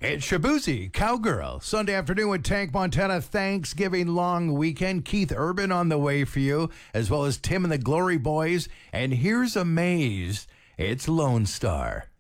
It's Shabuzi, Cowgirl, Sunday afternoon with Tank Montana, Thanksgiving long weekend. Keith Urban on the way for you, as well as Tim and the Glory Boys. And here's Amazed. It's Lone Star.